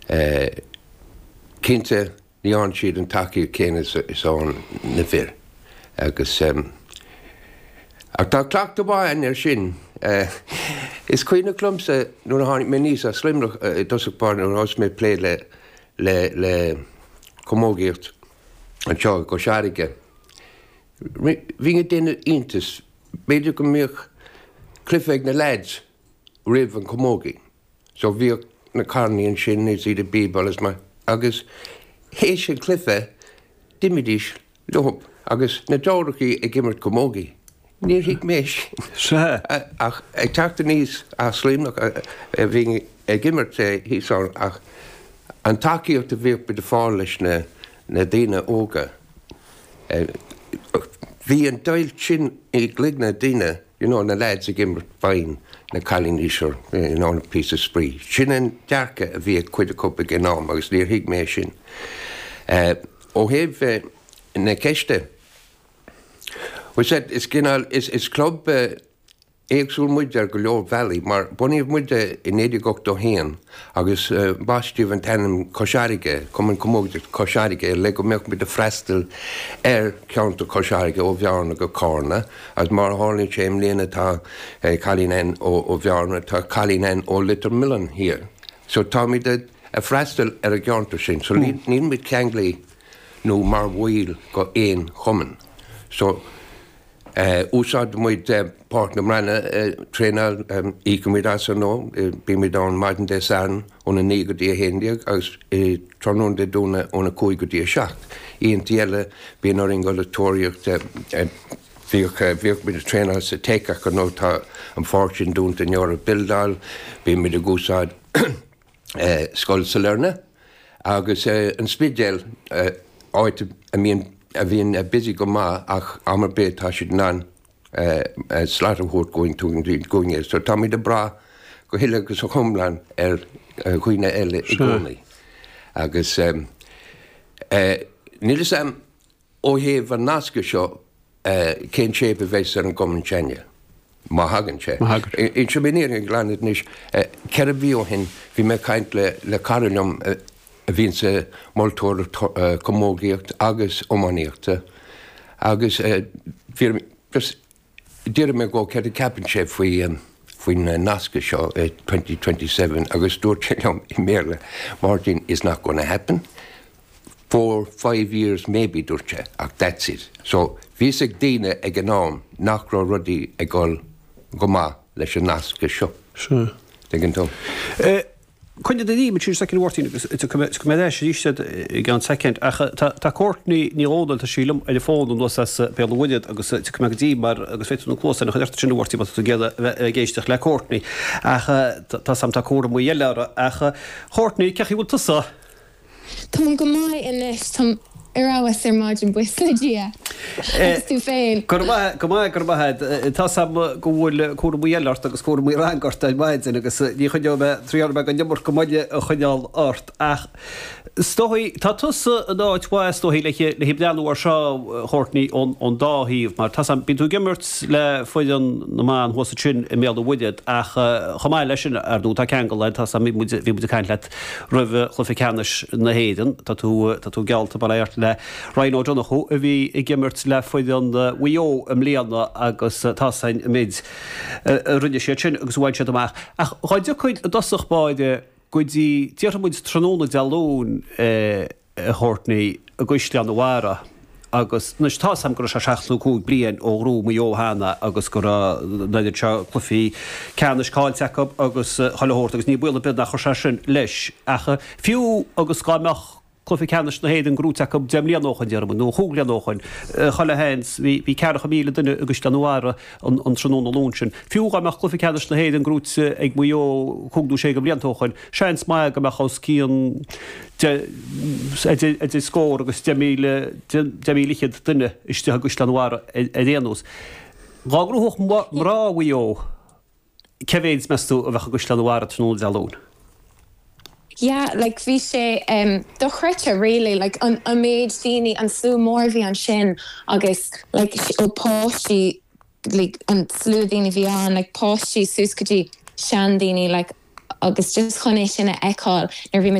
Cínte ní an siad an takeíú céine is an na bhir. Agus ach tá cleacht do bhain sin. Is cuioine clumsa nuair a tháinig mé níos a slimnach dosach bar nuair os mé plé le commógiacht an seo go seaige. Bhí duine iontas, beidir go mbeadh clifeigh na lads ribh an commógi. So bhíoh na carnaíonn sin is iad a bíbal is mar agus hééis sin clife dimidís lehop agus na dárachaí ag gimmert commógi. Níor hiic méis. Ach ag teachta níos a slimnach bhí ag gimmert híosán ach an takeíocht a bhíoh be de fáil leis na daoine óga. Bhí an dail sin i gligna daoine, na lads ag gimmert bhain na cailíníosir an pís of sprí. Sin an dearcha a bhí cuid a cúpa gnám agus níor hiic méis sin. Ó thaobh na ceiste. We said is club éagsúil muide go leor Valley, mar buníomh muide in 1981 agus báistíomh an tanm cosisiige, cum an commóideach cosisiige le go mbeadh muid a freistal ceanta cosisiige ó bhearna go cárna, as mar tháinig sé mbliana tá cailín ó bhearna tá cailín ó litir millan here. So tá muid a freistal a ceanta sin, so ní muid ceanglaí nó mar bhfuil go éon chumann. So úsáid muid páirt na mrena trénal ícamid as nó, bí mid an maidin de san óna 9 go dtí a héndiag agus trónún de dúna óna 5 go dtí a 7. Íon tíile bí nó ingolatóíocht bhíoh mid a trénal sa teicach go nótá an fáirtin dúnta neor a bildal, bí mid a gúsáid scoil sa lerne, agus an spidéal áit a bhíon busy go má ach amar bé tá siad ná slátarthút going so tá míad a bra go hiile agus a chumlan chuoine eile i gcónaí. Agus níl sam ó thaobh an nasca seo cén sépa bheits ar an gomann teine. Má hagann sé. In se bénéir an glanad níos ceir a bhí ó hin bhí me caint le carúm a bhíonn sa moltóir commógiacht agus ómaníochta. Agus dtíir me go ceir a capan sé faoin nasca seo 2027 agus dúirt sé i méle Martin is not going to happen. 4-5 years maybe dúirt sé, ach that's it. So bhís ag daoine ag an nám nach rá rudaí ag go má leis an nasca seo. Sure. Dingin tó. Cuine de ní tíir secin bhirtíine agus cuméis ríiste gan second tá córtní ní ódal tá sílam a fáin los peúidead agus cumdí mar agus féú chlósa na chuirta sin bhirtí tú géad géisteach le córtní tá sam tá córa mu eile acha chórtní cechi bhil tusa. Tá go mai inis Iráhas máidin buisle dia. Tú féin. Go maithe tá sam go bhfuil cuara muéart agus cuara mú rangart a maidin agus ní chuideá tríar me go nemar go maide a chuineáil ort ach Stohi tá tusa náidhá stohí le hibdeanúar seo chórtní ón dáhíomh mar tá sam bíú gimmert le foiidan na man hosa sin i méal bhuiidead ach chomáid lei sin ar dú tá ceangal le tá sam bhí mu ceint le roimh chluficeannis na héidir tá tú gealta baléart le Ryan O'Donoghue a bhí i gimmert le foiidan bhuió am léanna agus tásain mid rinne sé sin agus bhain sé amach ach chuide chuid dosach báide Goidí tíartmuid tróna dealún chórtní a gcuiste an bhhara agus nus tá sam go se 16 blian ó rú mu Jóhanna agus go naidir se clufií ceannis cáilteach agus choileóirt agus ní buile bid nach chu sin leis acha fiú agus gáimeach clufi ceannis na héad an grúteach demlíanóchain dearm nó chúglianóchain choile hens hí ceach míle duine agus anhara an tróna lún sin. Fiú gáimeach clufi ceannis na héad an grút ag mu chúgdú sé go bliantóchain, seans mai go meach cían scór agus demílichiad duine iste agus anhara a déanús. Gágrúth mrá bhuió cevéids meú a bheith agus anhara tróna dealún. Yeah, like vi sé do chrecha really like an maid dini an slú mór vi an sin agus like o páistí like an slú dini vi an like páistí súscatí sean dini like agus just choné sinna eáil nar vi